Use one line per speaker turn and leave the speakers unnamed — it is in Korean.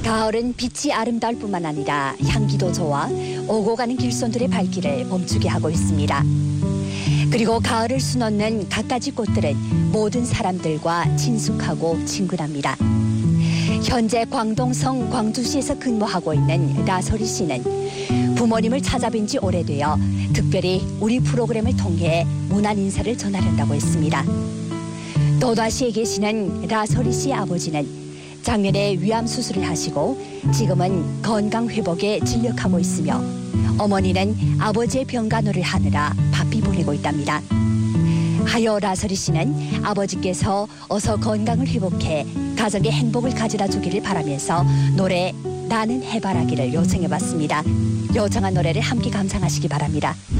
가을은 빛이 아름다울 뿐만 아니라 향기도 좋아 오고 가는 길손들의 발길을 멈추게 하고 있습니다. 그리고 가을을 수놓는 갖가지 꽃들은 모든 사람들과 친숙하고 친근합니다. 현재 광동성 광주시에서 근무하고 있는 라소리 씨는 부모님을 찾아뵌 지 오래되어 특별히 우리 프로그램을 통해 문안 인사를 전하려고 했습니다. 도다시에 계시는 라소리 씨의 아버지는 작년에 위암 수술을 하시고 지금은 건강 회복에 진력하고 있으며 어머니는 아버지의 병간호를 하느라 바삐 보내고 있답니다. 하여 라소리 씨는 아버지께서 어서 건강을 회복해 가정의 행복을 가져다 주기를 바라면서 노래 나는 해바라기를 요청해봤습니다. 요청한 노래를 함께 감상하시기 바랍니다.